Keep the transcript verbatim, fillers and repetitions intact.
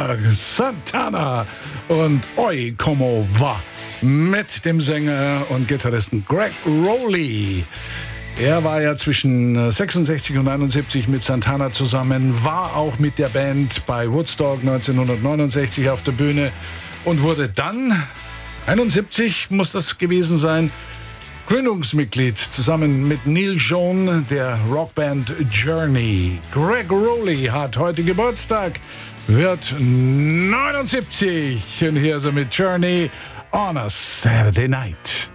Santa, Santana und Oi Como Va mit dem Sänger und Gitarristen Greg Rowley. Er war ja zwischen sechsundsechzig und einundsiebzig mit Santana zusammen, war auch mit der Band bei Woodstock neunzehnhundertneunundsechzig auf der Bühne und wurde dann, einundsiebzig muss das gewesen sein, Gründungsmitglied zusammen mit Neil Schon der Rockband Journey. Greg Rowley hat heute Geburtstag, wird neunundsiebzig und hier ist er mit Journey on a Saturday Night.